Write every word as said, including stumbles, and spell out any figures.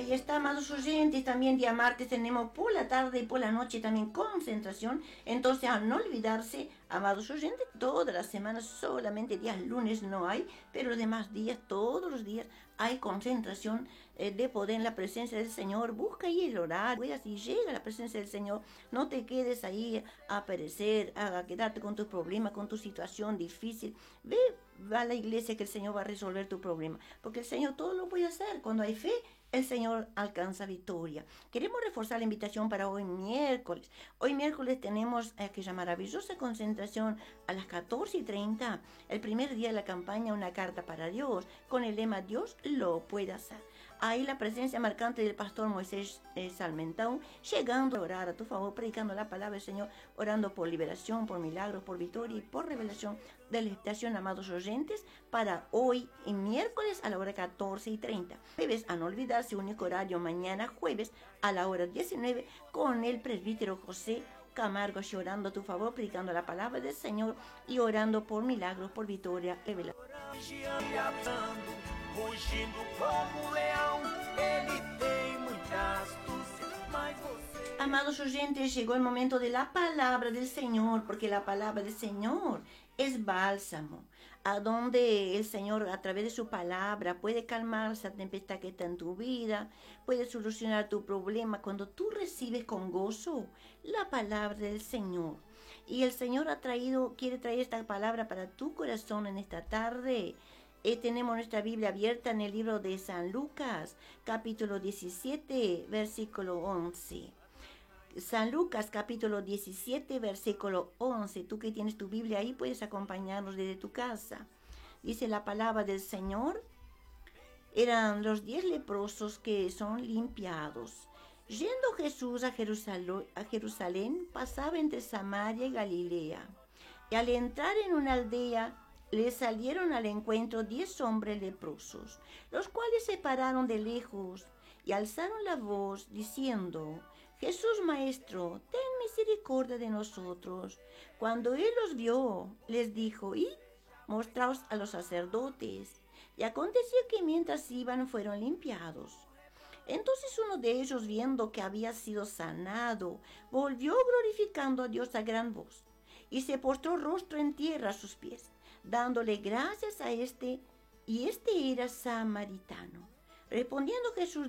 Ahí está, amados oyentes, también día martes tenemos por la tarde y por la noche también concentración. Entonces, a no olvidarse, amados oyentes, todas las semanas, solamente días lunes no hay, pero los demás días, todos los días, hay concentración eh, de poder en la presencia del Señor. Busca ahí el horario, y llega a la presencia del Señor. No te quedes ahí a perecer, a quedarte con tus problemas, con tu situación difícil. Ve, va a la iglesia que el Señor va a resolver tu problema, porque el Señor todo lo puede hacer. Cuando hay fe, el Señor alcanza victoria. Queremos reforzar la invitación para hoy miércoles. Hoy miércoles tenemos aquella maravillosa concentración a las catorce y treinta, el primer día de la campaña Una Carta para Dios, con el lema Dios lo puede hacer. Ahí la presencia marcante del pastor Moisés eh, Salmentón, llegando a orar a tu favor, predicando la palabra del Señor, orando por liberación, por milagros, por victoria y por revelación de la estación, amados oyentes, para hoy y miércoles a la hora catorce y treinta. Jueves, a no olvidarse, único horario mañana jueves a la hora diecinueve con el presbítero José Camargo, orando a tu favor, predicando la palabra del Señor y orando por milagros, por victoria, revelación. Rugindo como leão, ele tem muita astúcia, mas você... Amados oyentes, llegó el momento de la palabra del Señor, porque la palabra del Señor es bálsamo, a donde el Señor a través de su palabra puede calmar esa tempestad que está en tu vida, puede solucionar tu problema cuando tú recibes con gozo la palabra del Señor. Y el Señor ha traído, quiere traer esta palabra para tu corazón en esta tarde. Eh, tenemos nuestra Biblia abierta en el libro de San Lucas, capítulo diecisiete, versículo once. San Lucas, capítulo diecisiete, versículo once. Tú que tienes tu Biblia ahí, puedes acompañarnos desde tu casa. Dice la palabra del Señor. Eran los diez leprosos que son limpiados. Yendo Jesús a Jerusalén, a Jerusalén, pasaba entre Samaria y Galilea. Y al entrar en una aldea, le salieron al encuentro diez hombres leprosos, los cuales se pararon de lejos y alzaron la voz diciendo: Jesús, Maestro, ten misericordia de nosotros. Cuando él los vio, les dijo: Id, mostraos a los sacerdotes. Y aconteció que mientras iban, fueron limpiados. Entonces uno de ellos, viendo que había sido sanado, volvió glorificando a Dios a gran voz, y se postró rostro en tierra a sus pies, dándole gracias a este, y este era samaritano. Respondiendo Jesús